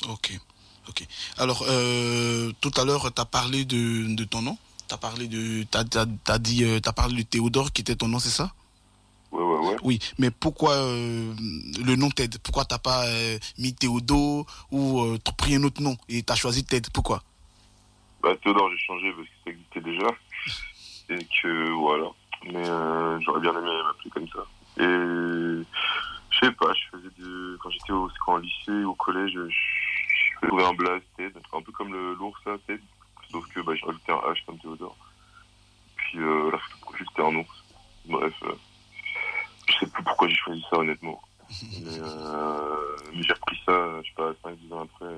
Ok, ok. Alors, tout à l'heure, tu as parlé de ton nom. T'as dit, t'as parlé de Théodore qui était ton nom, c'est ça? Ouais. Oui, mais pourquoi le nom Ted? Pourquoi t'as pas mis Théodore ou t'as pris un autre nom et t'as choisi Ted? Pourquoi? Bah, Théodore, j'ai changé parce que ça existait déjà. Et que, voilà. Mais j'aurais bien aimé m'appeler comme ça. Et je sais pas, quand j'étais en lycée, au collège, je faisais un blaze Ted, un peu comme l'ours là, Ted. Sauf que j'ai rajouté un H comme Théodore. Puis la photo de profil, c'était un ours. Bref, je sais plus pourquoi j'ai choisi ça, honnêtement. Mais j'ai repris ça, je sais pas, 5-10 ans après,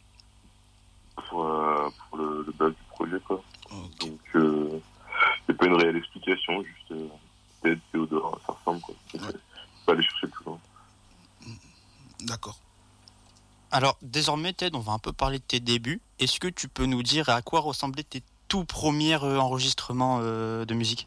pour le base du projet, quoi. Okay. Donc, c'est pas une réelle explication, juste Ted, Théodore, ça ressemble, quoi. Ouais. Pas aller chercher plus loin. D'accord. Alors, désormais, Ted, on va un peu parler de tes débuts. Est-ce que tu peux nous dire à quoi ressemblaient tes tout premiers enregistrements de musique?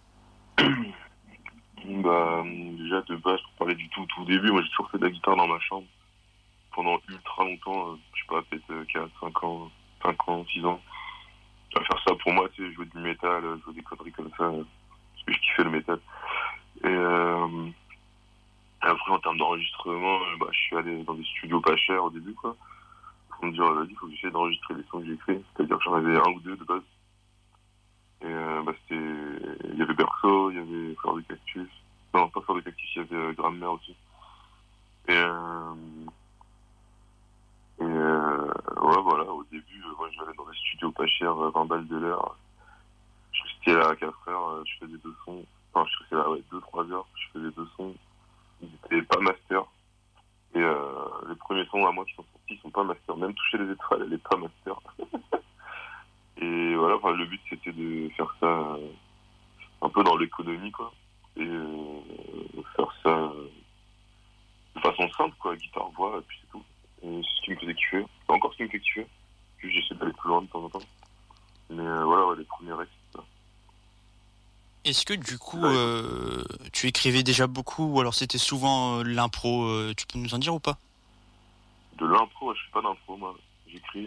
Déjà, de base, pour parler du tout début, moi, j'ai toujours fait de la guitare dans ma chambre. Pendant ultra longtemps, je sais pas, peut-être 4, 5 ans, 6 ans. À faire ça, pour moi, tu sais, jouer du métal, jouer des conneries comme ça, parce que je kiffais le métal. Et après, en termes d'enregistrement, je suis allé dans des studios pas chers au début, quoi. Pour me dire, vas-y, il faut que j'essaie d'enregistrer les sons que j'écris. C'est-à-dire que j'en avais un ou deux de base. Et il y avait Berceau, il y avait Fleur de Cactus. Non, pas Fleur de Cactus, il y avait Grammaire aussi. Ouais, voilà, au début, moi j'allais dans des studios pas chers, 20 balles de l'heure. Je restais là à 4 heures, je faisais 2 sons. Enfin, je restais là, 2-3 heures, je faisais 2 sons. Ils étaient pas master. Et les premiers sons à moi qui sont sortis, ils sont pas master. Même Toucher les étoiles, elle est pas master. Et voilà, le but c'était de faire ça un peu dans l'économie, quoi. Et faire ça de façon simple, quoi, guitare, voix, et puis c'est tout. Et c'est ce qui me faisait kiffer. C'est encore ce qui me fait kiffer. Juste j'essaie d'aller plus loin de temps en temps. Mais voilà, les premiers règles, c'est ça. Est-ce que du coup, tu écrivais déjà beaucoup ou alors c'était souvent l'impro? Tu peux nous en dire ou pas? De l'impro, je fais pas d'impro, moi. J'écris.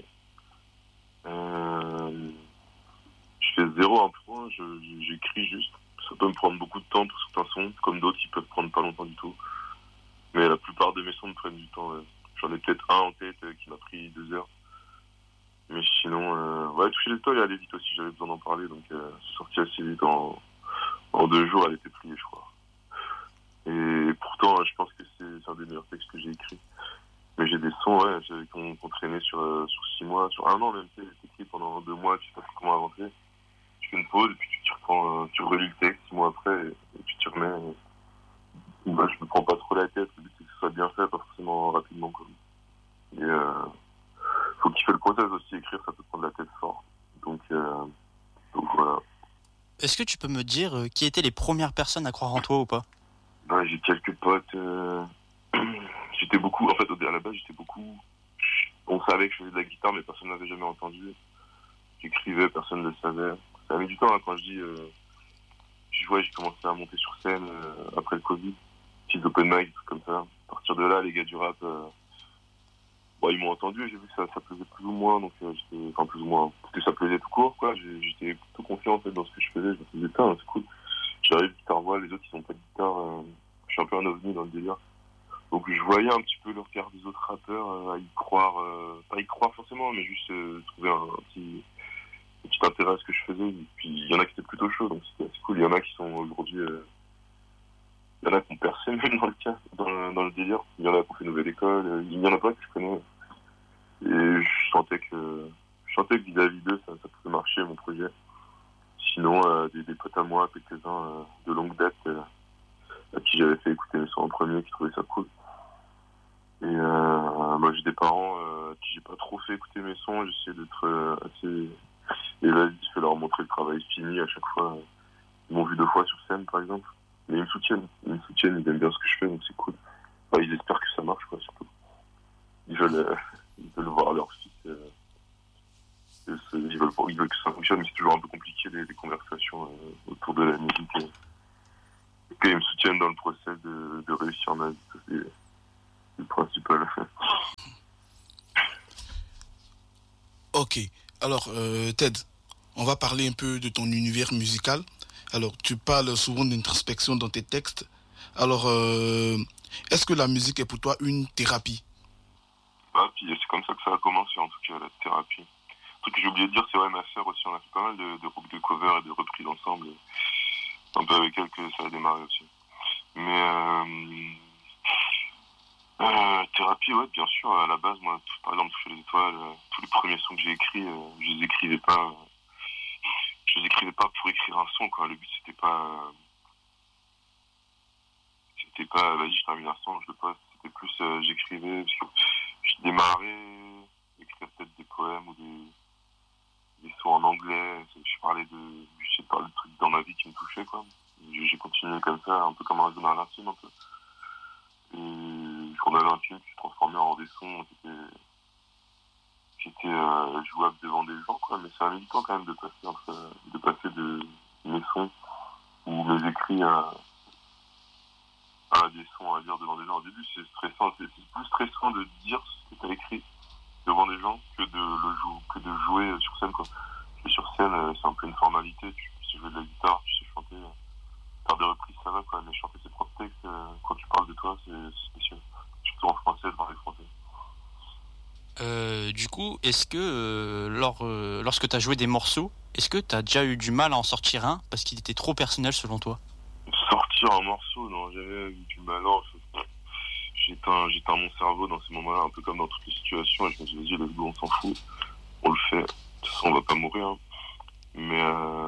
Je fais zéro impro, j'écris juste. Ça peut me prendre beaucoup de temps pour certains sons, comme d'autres qui peuvent prendre pas longtemps du tout. Mais la plupart de mes sons me prennent du temps. Ouais. J'en ai peut-être un en tête qui m'a pris 2 heures. Mais sinon, Toucher les toiles, elle allait vite aussi, j'avais besoin d'en parler. Donc c'est sorti assez vite. En 2 jours, elle était pliée, je crois. Et pourtant, je pense que c'est un des meilleurs textes que j'ai écrit. Mais j'ai des sons, qu'on traînait sur 6 mois, sur 1 an même, tu sais, j'ai écrit pendant 2 mois, tu sais pas comment avancer. Tu fais une pause, et puis tu reprends, tu relis le texte 6 mois après, et puis tu remets. Je me prends pas trop la tête, le but c'est que ce soit bien fait, pas forcément rapidement, quoi. Et faut kiffer le process aussi, écrire ça peut prendre la tête fort. Donc voilà. Est-ce que tu peux me dire qui étaient les premières personnes à croire en toi ou pas? J'ai quelques potes, j'étais beaucoup, en fait à la base j'étais beaucoup, on savait que je faisais de la guitare mais personne n'avait jamais entendu. J'écrivais, personne ne le savait. Ça a mis du temps, hein, quand j'ai commencé à monter sur scène après le Covid, petits open mic, trucs comme ça. À partir de là, les gars du rap, ils m'ont entendu et j'ai vu que ça plaisait plus ou moins, donc plus ou moins, parce que ça plaisait tout court, quoi. J'étais plutôt confiant en fait dans ce que je faisais, je me disais, putain, c'est cool. J'arrive, guitare voix, les autres ils ont pas de guitare, je suis un peu un ovni dans le délire. Donc je voyais un petit peu le regard des autres rappeurs à y croire, pas y croire forcément, mais juste trouver un petit intérêt à ce que je faisais. Et puis il y en a qui étaient plutôt chauds, donc c'était assez cool. Il y en a qui sont aujourd'hui, il y en a qui ont percé même dans le cas, dans le délire. Il y en a qui ont fait nouvelle école, il y en a pas que je connais. Et je sentais que vis-à-vis d'eux, ça pouvait marcher mon projet. Sinon, des potes à moi, quelques-uns de longue date, à qui j'avais fait écouter mes sons en premier, qui trouvaient ça cool. Et j'ai des parents à qui j'ai pas trop fait écouter mes sons, j'essaie d'être assez évasif, de leur montrer le travail fini à chaque fois. Ils m'ont vu 2 fois sur scène, par exemple. Mais ils me soutiennent, ils aiment bien ce que je fais, donc c'est cool. Ils espèrent que ça marche, quoi, surtout. Ils veulent voir leur fils. Ils veulent que ça fonctionne, mais c'est toujours un peu compliqué les conversations autour de la musique. Et qu'ils me soutiennent dans le process de réussir ma vie, c'est le principal. Ok. Alors, Ted, on va parler un peu de ton univers musical. Alors, tu parles souvent d'introspection dans tes textes. Alors, est-ce que la musique est pour toi une thérapie? Bah, puis c'est comme ça que ça a commencé, en tout cas, la thérapie. Un truc que j'ai oublié de dire, c'est ouais, ma sœur aussi, on a fait pas mal de groupes de covers et de reprises ensemble. C'est un peu avec elle que ça a démarré aussi. Mais thérapie, ouais, bien sûr. À la base, moi, par exemple, Toucher les étoiles, tous les premiers sons que j'ai écrits, je les écrivais pas. Je les écrivais pas pour écrire un son, quoi. Le but, c'était pas, vas-y, je termine un son, je le poste. C'était plus, j'écrivais, parce que je démarrais, écrire peut-être des poèmes ou des sons en anglais. Je parlais de trucs dans ma vie qui me touchaient, quoi. J'ai continué comme ça, un peu comme un Résonance intime, un peu. Et quand on avait un film qui se transformait en des sons qui étaient jouables devant des gens, quoi. Mais c'est un militant quand même de passer de mes sons ou mes écrits à des sons à lire devant des gens. Au début, c'est stressant. C'est plus stressant de dire ce que tu as écrit devant des gens que de jouer sur scène, quoi. Et sur scène, c'est un peu une formalité. Tu sais jouer de la guitare, tu sais chanter. Faire des reprises, ça va, quoi. Mais chanter ses propres textes, quand tu parles de toi, c'est spécial. Surtout en français, devant les Français. Du coup, est-ce que lorsque tu as joué des morceaux, est-ce que tu as déjà eu du mal à en sortir un parce qu'il était trop personnel selon toi? Sortir un morceau, non, j'avais eu du mal. Non, j'éteins mon cerveau dans ces moments-là, un peu comme dans toutes les situations. Et je me suis dit, let's go, on s'en fout. On le fait. De toute façon, on va pas mourir. Hein. Mais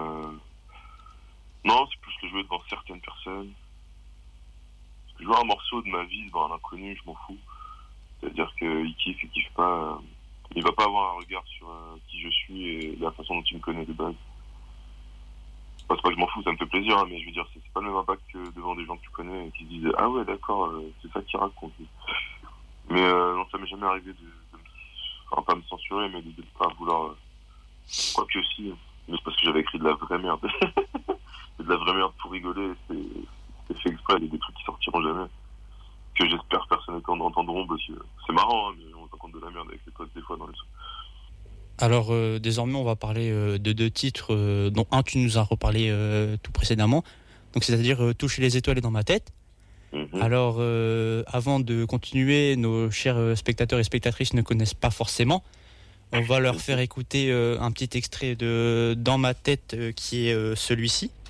non, c'est plus le jouer devant certaines personnes. Jouer un morceau de ma vie devant un inconnu, je m'en fous. C'est-à-dire qu'il kiffe, il kiffe pas. Il va pas avoir un regard sur qui je suis et la façon dont il me connaît de base. Enfin, c'est pas que je m'en fous, ça me fait plaisir, hein, mais je veux dire, c'est pas le même impact que devant des gens que tu connais et qui se disent ah ouais, d'accord, c'est ça qu'il raconte. Mais non, ça m'est jamais arrivé enfin, pas me censurer, mais de pas vouloir. Quoi que si, mais c'est parce que j'avais écrit de la vraie merde. C'est de la vraie merde pour rigoler, c'est fait exprès, il y a des trucs qui sortiront jamais. Que j'espère personne n'entendront parce que c'est marrant, hein, mais on raconte de la merde avec les potes des fois dans les sons. Alors désormais on va parler de deux titres dont un tu nous as reparlé tout précédemment, donc c'est-à-dire Toucher les étoiles est dans ma tête. Mm-hmm. Alors avant de continuer, nos chers spectateurs et spectatrices ne connaissent pas forcément. On va leur faire écouter un petit extrait de Dans ma tête qui est celui-ci.